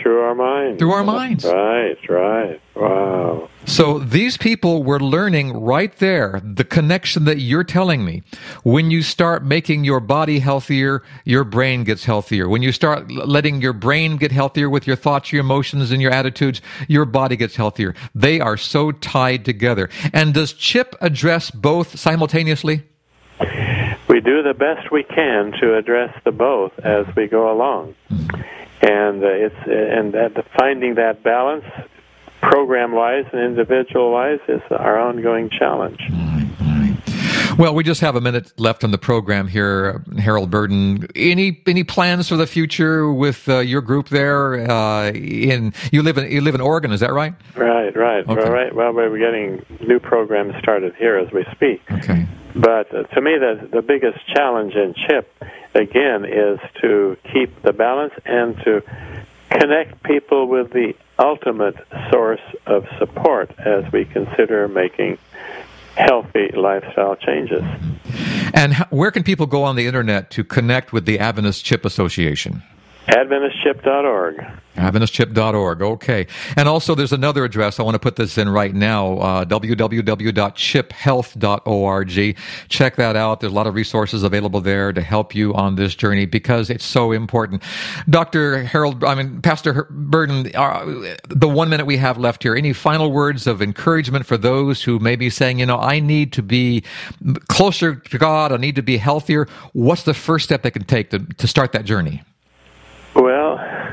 through our minds. Through our minds. Right. Wow. So these people were learning right there the connection that you're telling me. When you start making your body healthier, your brain gets healthier. When you start letting your brain get healthier with your thoughts, your emotions, and your attitudes, your body gets healthier. They are so tied together. And does CHIP address both simultaneously? We do the best we can to address the both as we go along. And finding that balance, program-wise and individual-wise, is our ongoing challenge. Well, we just have a minute left on the program here, Harold Burden. Any plans for the future with your group there? You live in Oregon, is that right? Right. Okay. Right. Well, we're getting new programs started here as we speak. Okay. But to me, the biggest challenge in CHIP, again, is to keep the balance and to connect people with the ultimate source of support as we consider making healthy lifestyle changes. And where can people go on the internet to connect with the Adventist CHIP Association? AdventistChip.org. AdventistChip.org, okay. And also there's another address, I want to put this in right now, www.chiphealth.org. Check that out. There's a lot of resources available there to help you on this journey because it's so important. Pastor Burden, the 1 minute we have left here, any final words of encouragement for those who may be saying, I need to be closer to God, I need to be healthier? What's the first step they can take to start that journey? Well,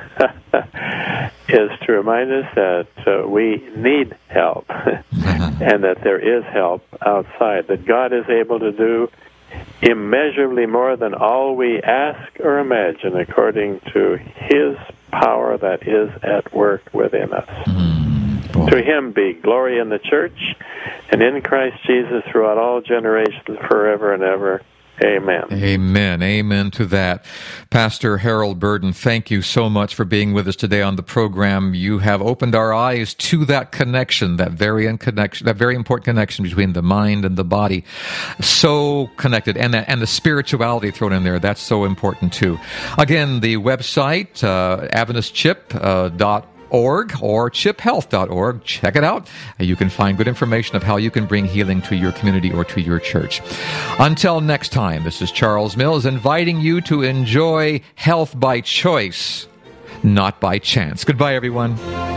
is to remind us that we need help and that there is help outside, that God is able to do immeasurably more than all we ask or imagine according to His power that is at work within us. To Him be glory in the church and in Christ Jesus throughout all generations forever and ever. Amen. Amen to that. Pastor Harold Burden, thank you so much for being with us today on the program. You have opened our eyes to that connection, that very important connection between the mind and the body. So connected. And the spirituality thrown in there, that's so important too. Again, the website, AdventistChip.org or chiphealth.org. Check it out. You can find good information of how you can bring healing to your community or to your church. Until next time, this is Charles Mills inviting you to enjoy health by choice, not by chance. Goodbye, everyone.